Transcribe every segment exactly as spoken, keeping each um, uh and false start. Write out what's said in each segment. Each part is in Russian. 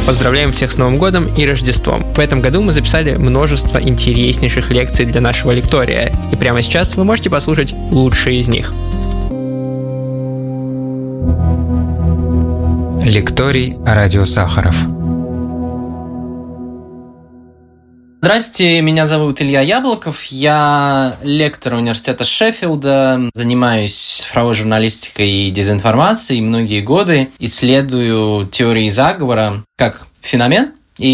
Поздравляем всех с Новым годом и Рождеством. В этом году мы записали множество интереснейших лекций для нашего лектория, и прямо сейчас вы можете послушать лучшие из них. Лекторий Радио Сахаров. Здравствуйте, меня зовут Илья Яблоков, я лектор университета Шеффилда, занимаюсь цифровой журналистикой и дезинформацией, многие годы исследую теории заговора как феномен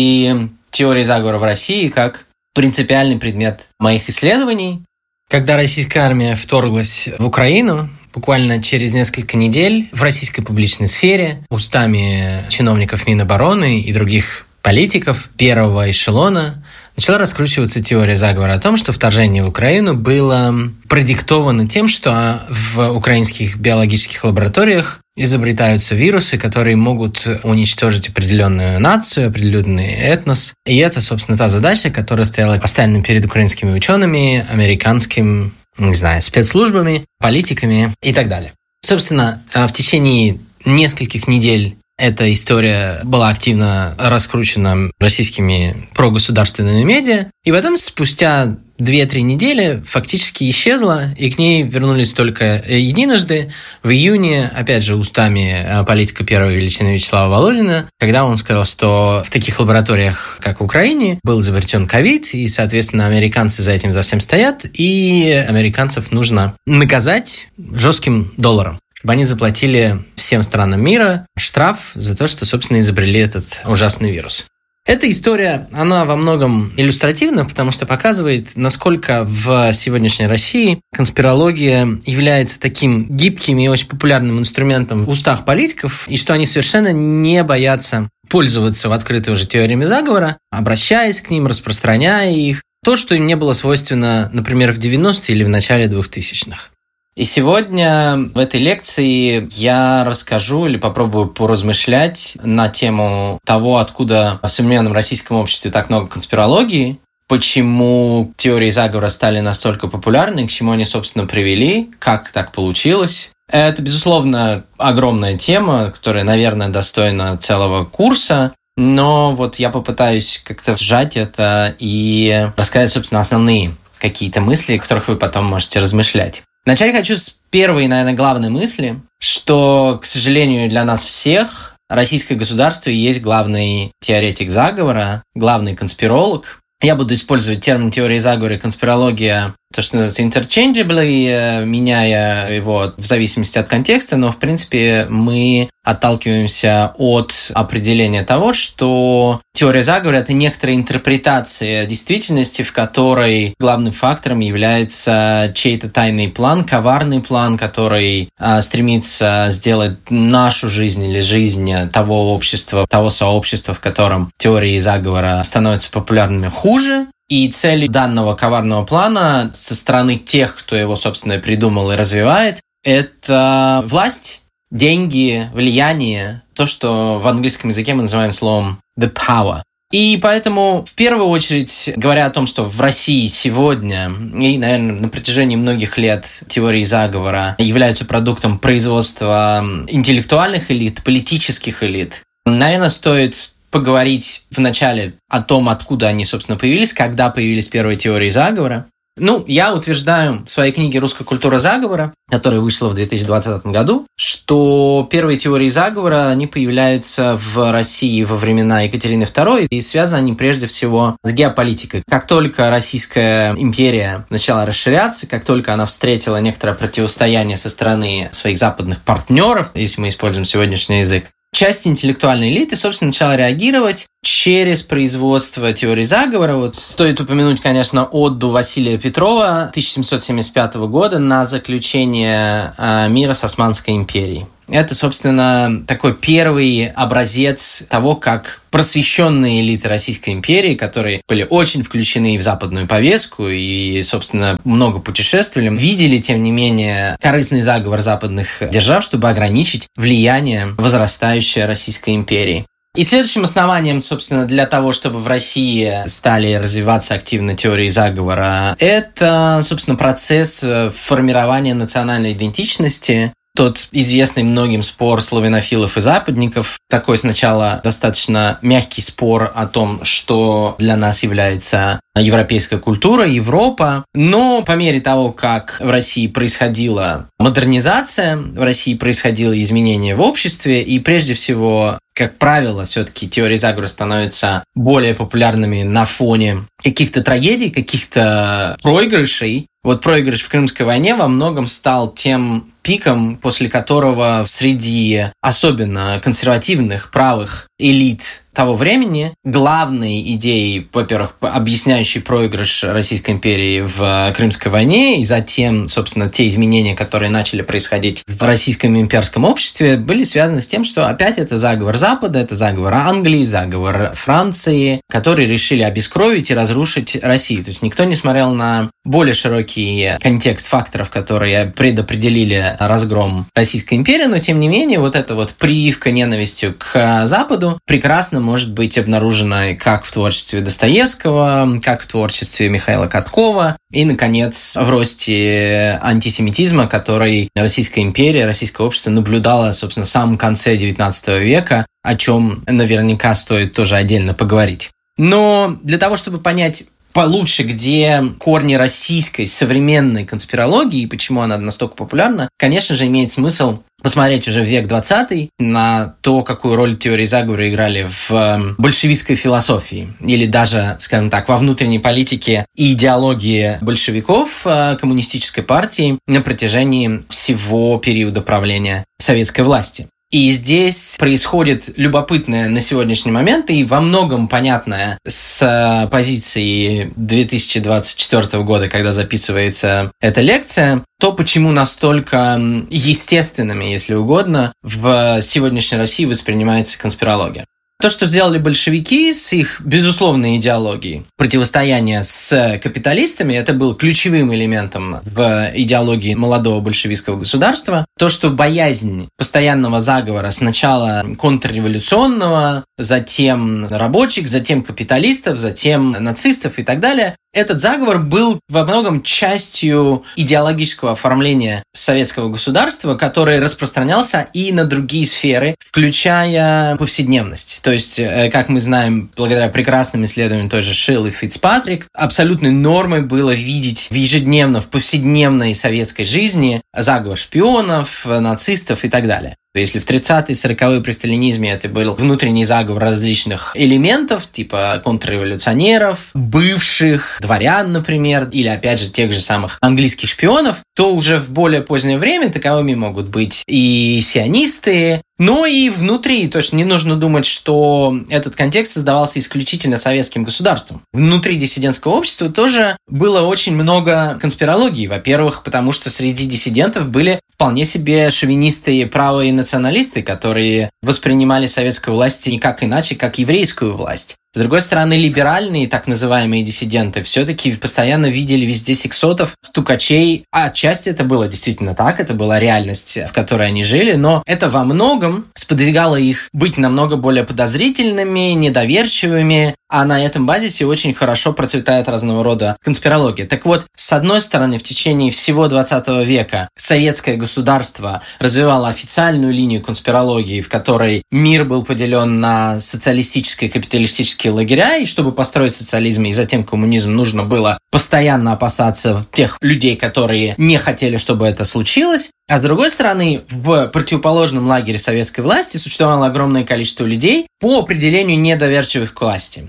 и теории заговора в России как принципиальный предмет моих исследований. Когда российская армия вторглась в Украину, буквально через несколько недель в российской публичной сфере устами чиновников Минобороны и других политиков первого эшелона начала раскручиваться теория заговора о том, что вторжение в Украину было продиктовано тем, что в украинских биологических лабораториях изобретаются вирусы, которые могут уничтожить определенную нацию, определенный этнос. И это, собственно, та задача, которая стояла поставлена перед украинскими учеными, американскими, не знаю, спецслужбами, политиками и так далее. Собственно, в течение нескольких недель эта история была активно раскручена российскими прогосударственными медиа, и потом спустя две-три недели фактически исчезла, и к ней вернулись только единожды в июне, опять же, устами политика первой величины Вячеслава Володина, когда он сказал, что в таких лабораториях, как в Украине, был изобретен ковид, и, соответственно, американцы за этим за всем стоят, и американцев нужно наказать жестким долларом, чтобы они заплатили всем странам мира штраф за то, что, собственно, изобрели этот ужасный вирус. Эта история, она во многом иллюстративна, потому что показывает, насколько в сегодняшней России конспирология является таким гибким и очень популярным инструментом в устах политиков, и что они совершенно не боятся пользоваться в открытую уже теориями заговора, обращаясь к ним, распространяя их. То, что им не было свойственно, например, в девяностые или в начале двухтысячных. И сегодня в этой лекции я расскажу или попробую поразмышлять на тему того, откуда в современном российском обществе так много конспирологии, почему теории заговора стали настолько популярны, к чему они, собственно, привели, как так получилось. Это, безусловно, огромная тема, которая, наверное, достойна целого курса, но вот я попытаюсь как-то сжать это и рассказать, собственно, основные какие-то мысли, о которых вы потом можете размышлять. Начать хочу с первой, наверное, главной мысли, что, к сожалению, для нас всех российское государство и есть главный теоретик заговора, главный конспиролог. Я буду использовать термин теории заговора и конспирология, то, что называется interchangeably, меняя его в зависимости от контекста, но, в принципе, мы отталкиваемся от определения того, что теория заговора – это некоторая интерпретация действительности, в которой главным фактором является чей-то тайный план, коварный план, который а, стремится сделать нашу жизнь или жизнь того общества, того сообщества, в котором теории заговора становятся популярными, хуже. И цель данного коварного плана со стороны тех, кто его, собственно, придумал и развивает, это власть, деньги, влияние, то, что в английском языке мы называем словом the power. И поэтому, в первую очередь, говоря о том, что в России сегодня и, наверное, на протяжении многих лет теории заговора являются продуктом производства интеллектуальных элит, политических элит, наверное, стоит поговорить вначале о том, откуда они, собственно, появились, когда появились первые теории заговора. Ну, я утверждаю в своей книге «Русская культура заговора», которая вышла в две тысячи двадцатом году, что первые теории заговора, они появляются в России во времена Екатерины второй, и связаны они прежде всего с геополитикой. Как только Российская империя начала расширяться, как только она встретила некоторое противостояние со стороны своих западных партнеров, если мы используем сегодняшний язык, часть интеллектуальной элиты, собственно, начала реагировать через производство теории заговора. Вот стоит упомянуть, конечно, оду Василия Петрова тысяча семьсот семьдесят пятого года на заключение э, мира с Османской империей. Это, собственно, такой первый образец того, как просвещенные элиты Российской империи, которые были очень включены в западную повестку и, собственно, много путешествовали, видели, тем не менее, корыстный заговор западных держав, чтобы ограничить влияние возрастающей Российской империи. И следующим основанием, собственно, для того, чтобы в России стали развиваться активно теории заговора, это, собственно, процесс формирования национальной идентичности тот известный многим спор славянофилов и западников, такой сначала достаточно мягкий спор о том, что для нас является европейская культура, Европа. Но по мере того, как в России происходила модернизация, в России происходило изменение в обществе, и прежде всего, как правило, все-таки теории заговора становятся более популярными на фоне каких-то трагедий, каких-то проигрышей. Вот проигрыш в Крымской войне во многом стал тем пиком, после которого среди особенно консервативных правых элит того времени главной идеей, во-первых, объясняющей проигрыш Российской империи в Крымской войне, и затем, собственно, те изменения, которые начали происходить в российском имперском обществе, были связаны с тем, что опять это заговор Запада, это заговор Англии, заговор Франции, которые решили обескровить и разрушить Россию. То есть никто не смотрел на более широкий контекст факторов, которые предопределили разгром Российской империи, но тем не менее вот эта вот прививка ненавистью к Западу прекрасно может быть обнаружена как в творчестве Достоевского, как в творчестве Михаила Каткова и, наконец, в росте антисемитизма, который Российская империя, российское общество наблюдало, собственно, в самом конце девятнадцатого века, о чем наверняка стоит тоже отдельно поговорить. Но для того, чтобы понять получше, где корни российской современной конспирологии и почему она настолько популярна, конечно же, имеет смысл посмотреть уже в век двадцатый на то, какую роль теории заговора играли в большевистской философии или даже, скажем так, во внутренней политике и идеологии большевиков, коммунистической партии на протяжении всего периода правления советской власти. И здесь происходит любопытное на сегодняшний момент и во многом понятное с позиции две тысячи двадцать четвёртого года, когда записывается эта лекция, то, почему настолько естественными, если угодно, в сегодняшней России воспринимается конспирология. То, что сделали большевики с их безусловной идеологией противостояния с капиталистами, это был ключевым элементом в идеологии молодого большевистского государства. То, что боязнь постоянного заговора сначала контрреволюционного, затем рабочих, затем капиталистов, затем нацистов и так далее, этот заговор был во многом частью идеологического оформления советского государства, который распространялся и на другие сферы, включая повседневность. То есть, как мы знаем, благодаря прекрасным исследованиям той же Шилл и Фицпатрик, абсолютной нормой было видеть в ежедневно, в повседневной советской жизни заговор шпионов, нацистов и так далее. Если в тридцатые, сороковые при сталинизме это был внутренний заговор различных элементов, типа контрреволюционеров, бывших дворян, например, или, опять же, тех же самых английских шпионов, то уже в более позднее время таковыми могут быть и сионисты, но и внутри. То есть не нужно думать, что этот контекст создавался исключительно советским государством. Внутри диссидентского общества тоже было очень много конспирологии. Во-первых, потому что среди диссидентов были вполне себе шовинисты и правые националисты, которые воспринимали советскую власть никак иначе, как еврейскую власть. С другой стороны, либеральные так называемые диссиденты все-таки постоянно видели везде сексотов, стукачей. А отчасти это было действительно так, это была реальность, в которой они жили, но это во многом сподвигало их быть намного более подозрительными, недоверчивыми, а на этом базисе очень хорошо процветает разного рода конспирология. Так вот, с одной стороны, в течение всего двадцатого века советское государство развивало официальную линию конспирологии, в которой мир был поделен на социалистические и капиталистические лагеря, и чтобы построить социализм и затем коммунизм, нужно было постоянно опасаться тех людей, которые не хотели, чтобы это случилось. А с другой стороны, в противоположном лагере советской власти существовало огромное количество людей, по определению недоверчивых к власти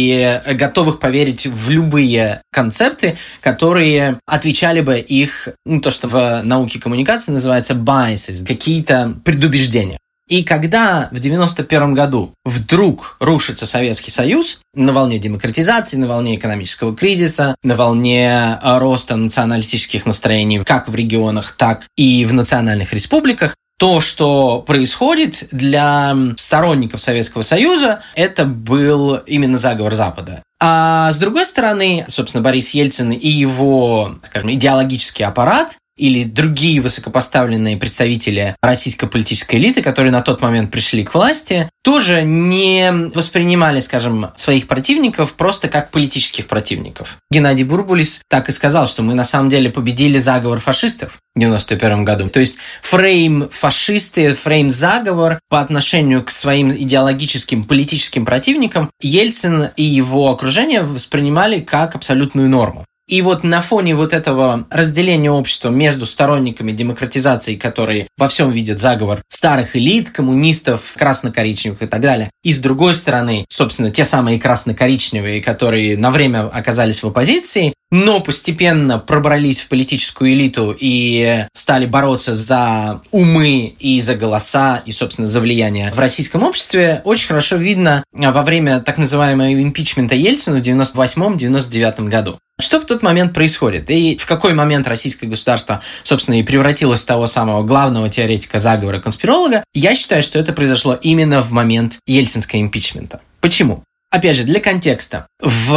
и готовых поверить в любые концепты, которые отвечали бы их, ну, то, что в науке коммуникации называется biases, какие-то предубеждения. И когда в девяносто первом году вдруг рушится Советский Союз на волне демократизации, на волне экономического кризиса, на волне роста националистических настроений как в регионах, так и в национальных республиках, то, что происходит для сторонников Советского Союза, это был именно заговор Запада. А с другой стороны, собственно, Борис Ельцин и его, скажем, идеологический аппарат или другие высокопоставленные представители российской политической элиты, которые на тот момент пришли к власти, тоже не воспринимали, скажем, своих противников просто как политических противников. Геннадий Бурбулис так и сказал, что мы на самом деле победили заговор фашистов в девяносто первом году. То есть фрейм фашисты, фрейм заговор по отношению к своим идеологическим политическим противникам Ельцин и его окружение воспринимали как абсолютную норму. И вот на фоне вот этого разделения общества между сторонниками демократизации, которые во всем видят заговор старых элит, коммунистов, красно-коричневых и так далее, и с другой стороны, собственно, те самые красно-коричневые, которые на время оказались в оппозиции, но постепенно пробрались в политическую элиту и стали бороться за умы и за голоса, и, собственно, за влияние в российском обществе, очень хорошо видно во время так называемого импичмента Ельцину в девяносто восьмом — девяносто девятом году. Что в тот момент происходит? И в какой момент российское государство, собственно, и превратилось в того самого главного теоретика заговора, конспиролога? Я считаю, что это произошло именно в момент ельцинского импичмента. Почему? Опять же, для контекста.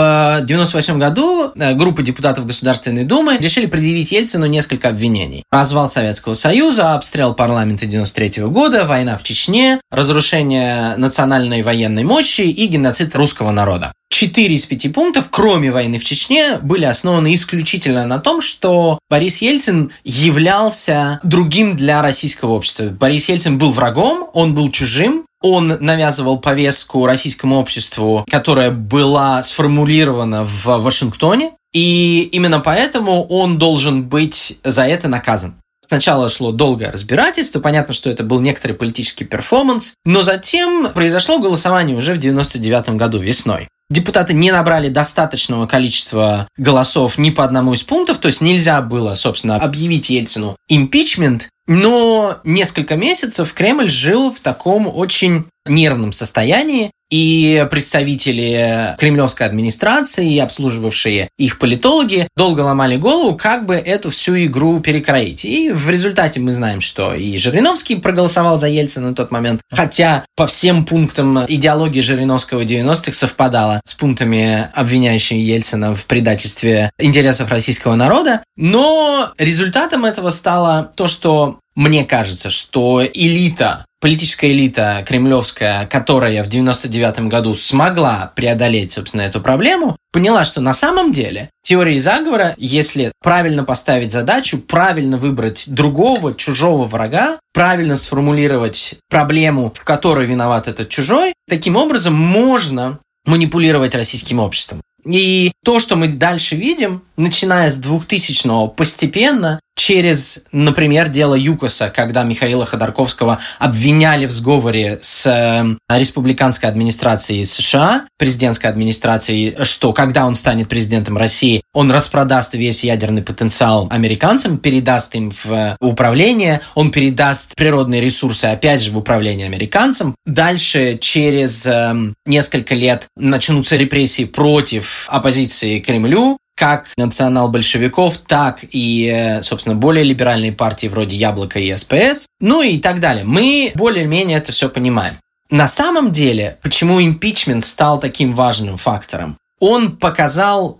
В девяносто восьмом году группа депутатов Государственной Думы решили предъявить Ельцину несколько обвинений. Развал Советского Союза, обстрел парламента девяносто третьего года, война в Чечне, разрушение национальной военной мощи и геноцид русского народа. Четыре из пяти пунктов, кроме войны в Чечне, были основаны исключительно на том, что Борис Ельцин являлся другим для российского общества. Борис Ельцин был врагом, он был чужим, он навязывал повестку российскому обществу, которая была сформулирована в Вашингтоне, и именно поэтому он должен быть за это наказан. Сначала шло долгое разбирательство, понятно, что это был некоторый политический перформанс, но затем произошло голосование уже в девяносто девятом году весной. Депутаты не набрали достаточного количества голосов ни по одному из пунктов, то есть нельзя было, собственно, объявить Ельцину импичмент, но несколько месяцев Кремль жил в таком очень нервном состоянии, и представители кремлевской администрации, обслуживавшие их политологи, долго ломали голову, как бы эту всю игру перекроить. И в результате мы знаем, что и Жириновский проголосовал за Ельцина на тот момент, хотя по всем пунктам идеология Жириновского девяностых совпадала с пунктами, обвиняющими Ельцина в предательстве интересов российского народа. Но результатом этого стало то, что мне кажется, что элита, политическая элита кремлевская, которая в девяносто девятом году смогла преодолеть, собственно, эту проблему, поняла, что на самом деле теория заговора, если правильно поставить задачу, правильно выбрать другого, чужого врага, правильно сформулировать проблему, в которой виноват этот чужой, таким образом можно манипулировать российским обществом. И то, что мы дальше видим, начиная с двухтысячного, постепенно, через, например, дело ЮКОСа, когда Михаила Ходорковского обвиняли в сговоре с э, республиканской администрацией США, президентской администрацией, что когда он станет президентом России, он распродаст весь ядерный потенциал американцам, передаст им в управление, он передаст природные ресурсы, опять же, в управление американцам. Дальше, через э, несколько лет, начнутся репрессии против оппозиции Кремлю, как национал-большевиков, так и, собственно, более либеральные партии вроде «Яблоко» и СПС, ну и так далее. Мы более-менее это все понимаем. На самом деле, почему импичмент стал таким важным фактором? Он показал,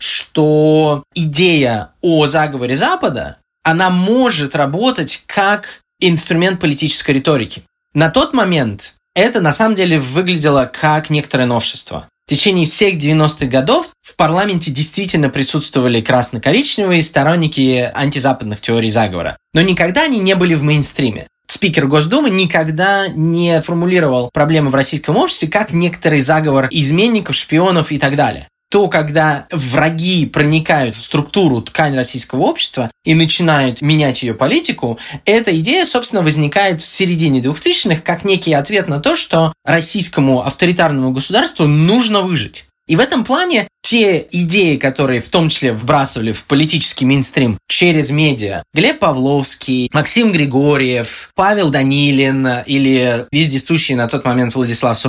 что идея о заговоре Запада, она может работать как инструмент политической риторики. На тот момент это на самом деле выглядело как некоторое новшество. В течение всех девяностых годов в парламенте действительно присутствовали красно-коричневые сторонники антизападных теорий заговора. Но никогда они не были в мейнстриме. Спикер Госдумы никогда не формулировал проблемы в российском обществе как некоторый заговор изменников, шпионов и так далее. То, когда враги проникают в структуру, ткань российского общества и начинают менять ее политику, эта идея, собственно, возникает в середине двухтысячных как некий ответ на то, что российскому авторитарному государству нужно выжить. И в этом плане те идеи, которые в том числе вбрасывали в политический мейнстрим через медиа, Глеб Павловский, Максим Григорьев, Павел Данилин или вездесущий на тот момент Владислав Сурков,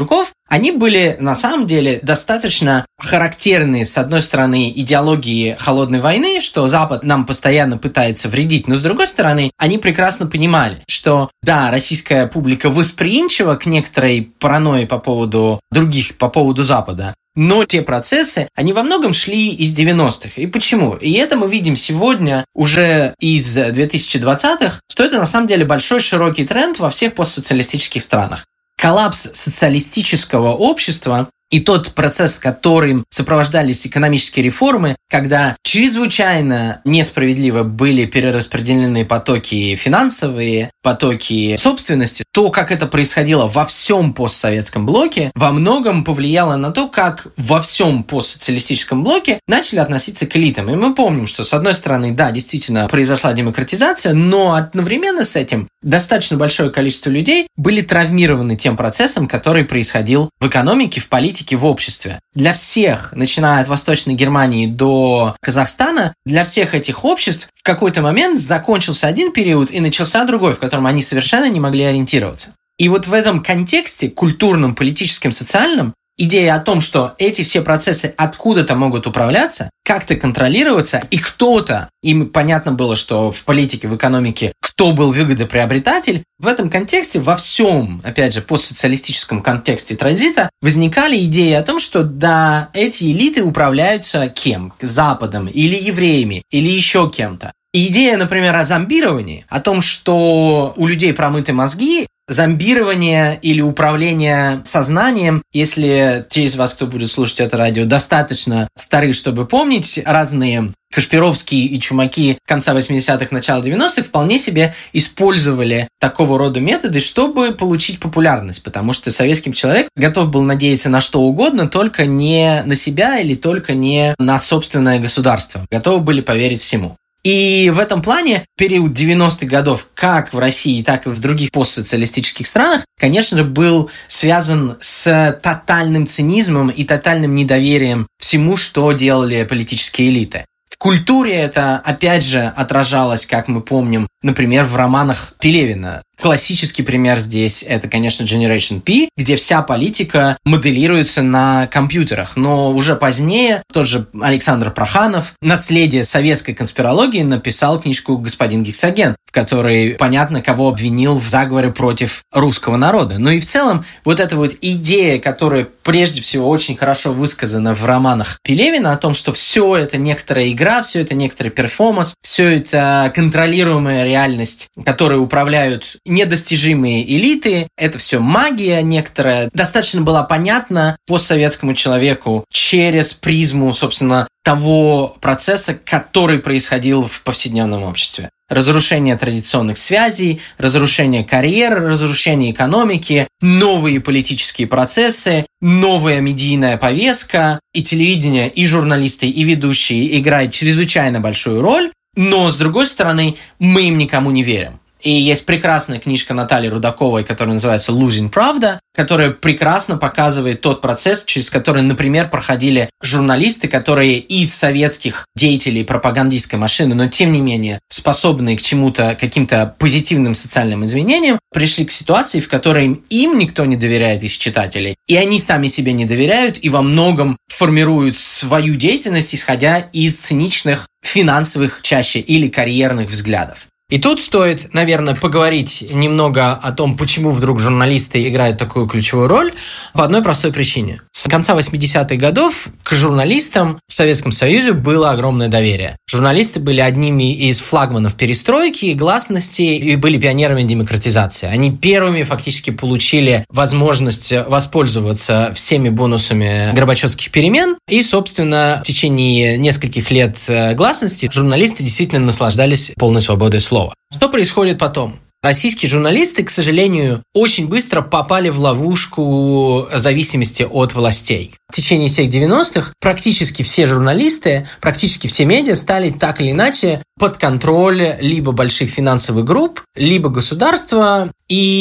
они были на самом деле достаточно характерны, с одной стороны, идеологии холодной войны, что Запад нам постоянно пытается вредить, но с другой стороны, они прекрасно понимали, что да, российская публика восприимчива к некоторой паранойи по поводу других, по поводу Запада, но те процессы, они во многом шли из девяностых. И почему? И это мы видим сегодня уже из две тысячи двадцатых, что это на самом деле большой широкий тренд во всех постсоциалистических странах. Коллапс социалистического общества и тот процесс, которым сопровождались экономические реформы, когда чрезвычайно несправедливо были перераспределены потоки финансовые, потоки собственности, то, как это происходило во всем постсоветском блоке, во многом повлияло на то, как во всем постсоциалистическом блоке начали относиться к элитам. И мы помним, что, с одной стороны, да, действительно произошла демократизация, но одновременно с этим достаточно большое количество людей были травмированы тем процессом, который происходил в экономике, в политике, в обществе. Для всех, начиная от Восточной Германии до Казахстана, для всех этих обществ в какой-то момент закончился один период и начался другой, в котором они совершенно не могли ориентироваться. И вот в этом контексте, культурном, политическом, социальном, идея о том, что эти все процессы откуда-то могут управляться, как-то контролироваться, и кто-то, им понятно было, что в политике, в экономике, кто был выгодоприобретатель, в этом контексте, во всем, опять же, постсоциалистическом контексте транзита, возникали идеи о том, что да, эти элиты управляются кем? Западом, или евреями, или еще кем-то. И идея, например, о зомбировании, о том, что у людей промыты мозги, зомбирование или управление сознанием, если те из вас, кто будет слушать это радио, достаточно стары, чтобы помнить, разные Кашпировские и Чумаки конца восьмидесятых, начала девяностых вполне себе использовали такого рода методы, чтобы получить популярность, потому что советский человек готов был надеяться на что угодно, только не на себя или только не на собственное государство. Готовы были поверить всему. И в этом плане период девяностых годов как в России, так и в других постсоциалистических странах, конечно же, был связан с тотальным цинизмом и тотальным недоверием всему, что делали политические элиты. В культуре это, опять же, отражалось, как мы помним, например, в романах Пелевина. Классический пример здесь – это, конечно, Generation P, где вся политика моделируется на компьютерах. Но уже позднее тот же Александр Проханов, наследие советской конспирологии, написал книжку «Господин Гексоген», в которой понятно, кого обвинил в заговоре против русского народа. Ну и в целом вот эта вот идея, которая прежде всего очень хорошо высказана в романах Пелевина, о том, что все это некоторая игра, все это некоторый перформанс, все это контролируемая реальность, которой управляют недостижимые элиты, это все магия некоторая, достаточно была понятна постсоветскому человеку через призму, собственно, того процесса, который происходил в повседневном обществе. Разрушение традиционных связей, разрушение карьер, разрушение экономики, новые политические процессы, новая медийная повестка, и телевидение, и журналисты, и ведущие играют чрезвычайно большую роль, но, с другой стороны, мы им никому не верим. И есть прекрасная книжка Натальи Рудаковой, которая называется «Losing Правда», которая прекрасно показывает тот процесс, через который, например, проходили журналисты, которые из советских деятелей пропагандистской машины, но тем не менее способные к чему-то, каким-то позитивным социальным изменениям, пришли к ситуации, в которой им никто не доверяет из читателей, и они сами себе не доверяют, и во многом формируют свою деятельность, исходя из циничных финансовых чаще или карьерных взглядов. И тут стоит, наверное, поговорить немного о том, почему вдруг журналисты играют такую ключевую роль, по одной простой причине. С конца восьмидесятых годов к журналистам в Советском Союзе было огромное доверие. Журналисты были одними из флагманов перестройки, гласности и были пионерами демократизации. Они первыми фактически получили возможность воспользоваться всеми бонусами горбачевских перемен. И, собственно, в течение нескольких лет гласности журналисты действительно наслаждались полной свободой слова. Что происходит потом? Российские журналисты, к сожалению, очень быстро попали в ловушку зависимости от властей. В течение всех девяностых практически все журналисты, практически все медиа стали так или иначе под контроль либо больших финансовых групп, либо государства.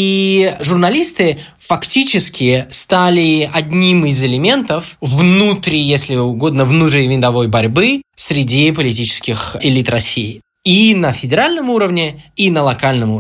И журналисты фактически стали одним из элементов внутри, если угодно, внутривидовой борьбы среди политических элит России. И на федеральном уровне, и на локальном уровне.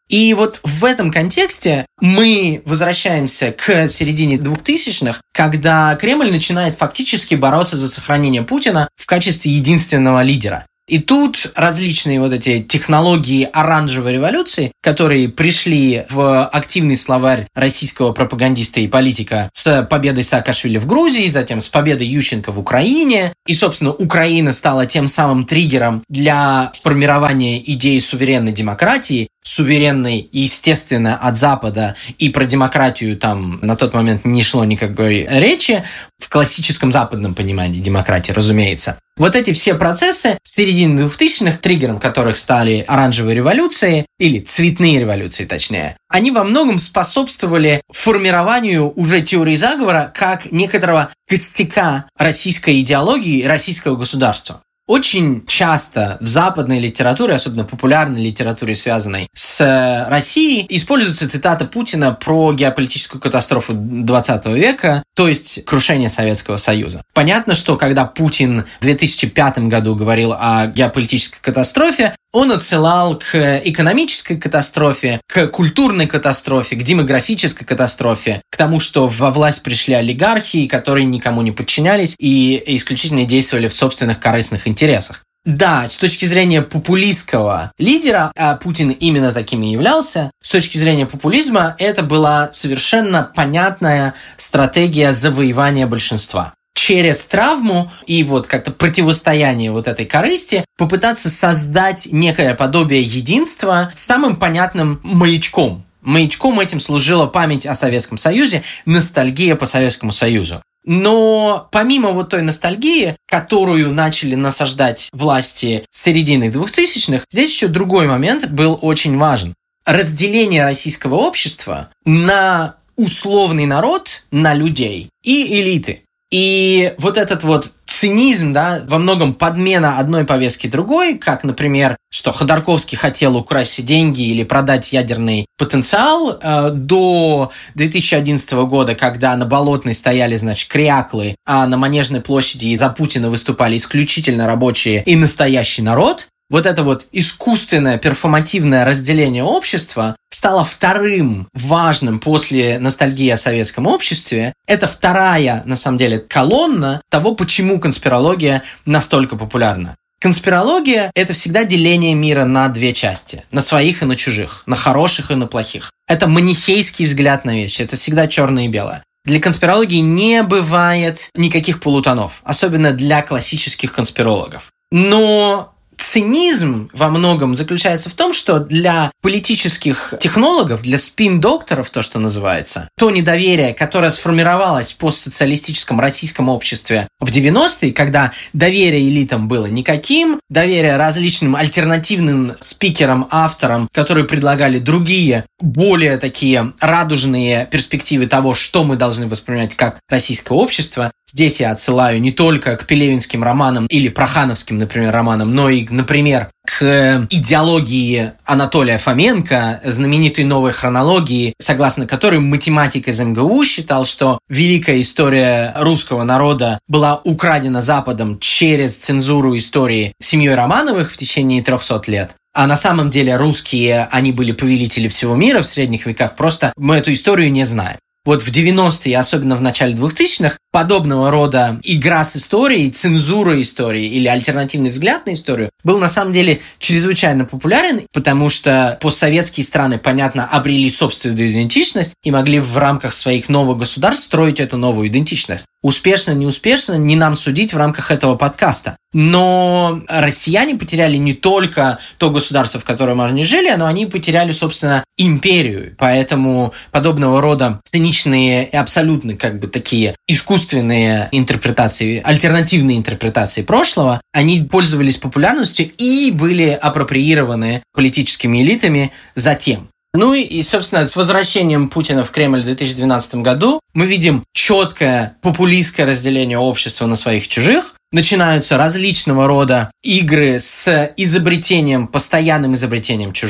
И вот в этом контексте мы возвращаемся к середине двухтысячных, когда Кремль начинает фактически бороться за сохранение Путина в качестве единственного лидера. И тут различные вот эти технологии оранжевой революции, которые пришли в активный словарь российского пропагандиста и политика с победой Саакашвили в Грузии, затем с победой Ющенко в Украине. И, собственно, Украина стала тем самым триггером для формирования идеи суверенной демократии, суверенной, естественно, от Запада, и про демократию там на тот момент не шло никакой речи, в классическом западном понимании демократии, разумеется. Вот эти все процессы с середины двухтысячных, триггером которых стали оранжевые революции, или цветные революции точнее, они во многом способствовали формированию уже теории заговора как некоторого костяка российской идеологии и российского государства. Очень часто в западной литературе, особенно популярной литературе, связанной с Россией, используется цитата Путина про геополитическую катастрофу двадцатого века, то есть крушение Советского Союза. Понятно, что когда Путин в две тысячи пятом году говорил о геополитической катастрофе, он отсылал к экономической катастрофе, к культурной катастрофе, к демографической катастрофе, к тому, что во власть пришли олигархи, которые никому не подчинялись и исключительно действовали в собственных корыстных интересах. Да, с точки зрения популистского лидера, а Путин именно таким и являлся, с точки зрения популизма это была совершенно понятная стратегия завоевания большинства. Через травму и вот как-то противостояние вот этой корысти попытаться создать некое подобие единства с самым понятным маячком. Маячком этим служила память о Советском Союзе, ностальгия по Советскому Союзу. Но помимо вот той ностальгии, которую начали насаждать власти с середины двухтысячных, здесь еще другой момент был очень важен. Разделение российского общества на условный народ, на людей и элиты. И вот этот вот цинизм, да, во многом подмена одной повестки другой, как, например, что Ходорковский хотел украсть все деньги или продать ядерный потенциал, э, до две тысячи одиннадцатого года, когда на Болотной стояли, значит, кряклы, а на Манежной площади и за Путина выступали исключительно рабочие и настоящий народ. Вот это вот искусственное, перформативное разделение общества стало вторым важным после ностальгии о советском обществе. Это вторая, на самом деле, колонна того, почему конспирология настолько популярна. Конспирология – это всегда деление мира на две части. На своих и на чужих. На хороших и на плохих. Это манихейский взгляд на вещи. Это всегда черное и белое. Для конспирологии не бывает никаких полутонов. Особенно для классических конспирологов. Но цинизм во многом заключается в том, что для политических технологов, для спин-докторов, то, что называется, то недоверие, которое сформировалось в постсоциалистическом российском обществе в девяностые, когда доверие элитам было никаким, доверие различным альтернативным спикерам, авторам, которые предлагали другие, более такие радужные перспективы того, что мы должны воспринимать как российское общество. Здесь я отсылаю не только к пелевинским романам или прохановским, например, романам, но и, например, к идеологии Анатолия Фоменко, знаменитой новой хронологии, согласно которой математик из эм гэ у считал, что великая история русского народа была украдена Западом через цензуру истории семьей Романовых в течение трехсот лет. А на самом деле русские, они были повелители всего мира в средних веках, просто мы эту историю не знаем. Вот в девяностые, особенно в начале двухтысячных, подобного рода игра с историей, цензура истории или альтернативный взгляд на историю был на самом деле чрезвычайно популярен, потому что постсоветские страны, понятно, обрели собственную идентичность и могли в рамках своих новых государств строить эту новую идентичность. Успешно, неуспешно, не нам судить в рамках этого подкаста. Но россияне потеряли не только то государство, в котором они жили, но они потеряли, собственно, империю. Поэтому подобного рода циничные и абсолютно как бы такие искусственные интерпретации, альтернативные интерпретации прошлого, они пользовались популярностью и были апроприированы политическими элитами затем. Ну и, собственно, с возвращением Путина в Кремль в две тысячи двенадцатом году мы видим четкое популистское разделение общества на своих и чужих. Начинаются различного рода игры с изобретением, постоянным изобретением чужих.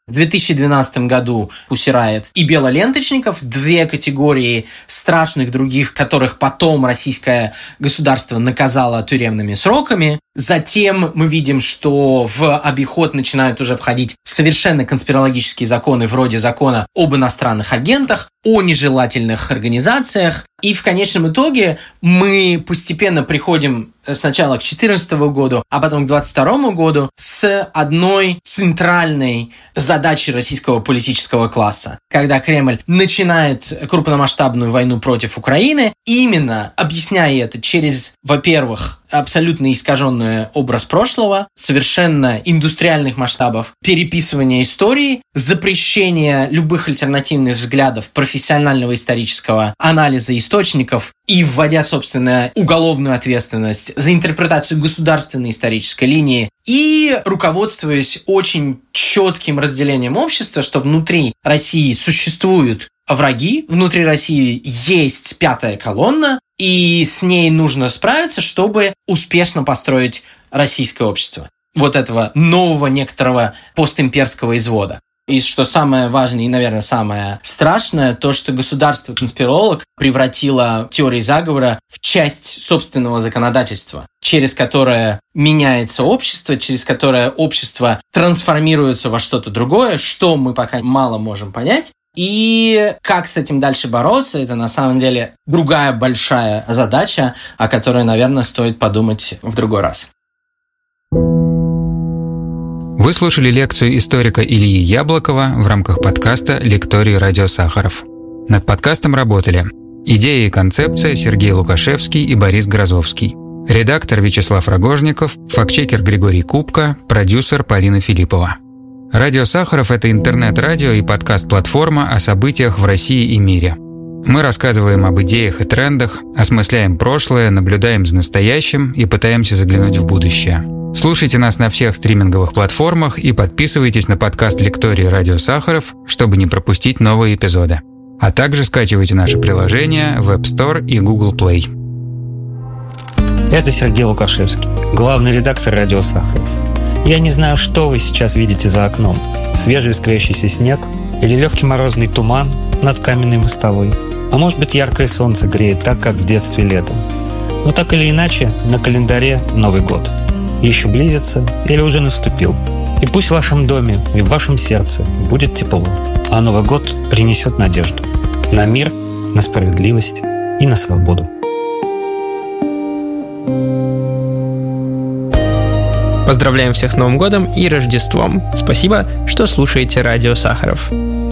В две тысячи двенадцатом году Pussy Riot и белоленточников, две категории страшных других, которых потом российское государство наказало тюремными сроками. Затем мы видим, что в обиход начинают уже входить совершенно конспирологические законы, вроде закона об иностранных агентах, о нежелательных организациях. И в конечном итоге мы постепенно приходим сначала к две тысячи четырнадцатому году, а потом к двадцать второму году с одной центральной задачей российского политического класса. Когда Кремль начинает крупномасштабную войну против Украины, именно объясняя это через, во-первых, абсолютно искаженный образ прошлого, совершенно индустриальных масштабов, переписывание истории, запрещение любых альтернативных взглядов, профессионального исторического анализа источников и вводя, собственно, уголовную ответственность за интерпретацию государственной исторической линии и руководствуясь очень четким разделением общества, что внутри России существуют враги, внутри России есть пятая колонна, и с ней нужно справиться, чтобы успешно построить российское общество. Вот этого нового некоторого постимперского извода. И что самое важное и, наверное, самое страшное, то, что государство-конспиролог превратило теории заговора в часть собственного законодательства, через которое меняется общество, через которое общество трансформируется во что-то другое, что мы пока мало можем понять. И как с этим дальше бороться, это на самом деле другая большая задача, о которой, наверное, стоит подумать в другой раз. Вы слушали лекцию историка Ильи Яблокова в рамках подкаста «Лекторий Радио Сахаров». Над подкастом работали идея и концепция Сергей Лукашевский и Борис Грозовский, редактор Вячеслав Рогожников, фактчекер Григорий Кубка, продюсер Полина Филиппова. Радио Сахаров – это интернет-радио и подкаст-платформа о событиях в России и мире. Мы рассказываем об идеях и трендах, осмысляем прошлое, наблюдаем за настоящим и пытаемся заглянуть в будущее. Слушайте нас на всех стриминговых платформах и подписывайтесь на подкаст «Лекторий Радио Сахаров», чтобы не пропустить новые эпизоды. А также скачивайте наше приложение в App Store и Google Play. Это Сергей Лукашевский, главный редактор «Радио Сахаров». Я не знаю, что вы сейчас видите за окном. Свежий искрящийся снег или легкий морозный туман над каменной мостовой. А может быть, яркое солнце греет так, как в детстве летом. Но так или иначе, на календаре Новый год. Еще близится или уже наступил. И пусть в вашем доме и в вашем сердце будет тепло, а Новый год принесет надежду на мир, на справедливость и на свободу. Поздравляем всех с Новым годом и Рождеством. Спасибо, что слушаете Радио Сахаров.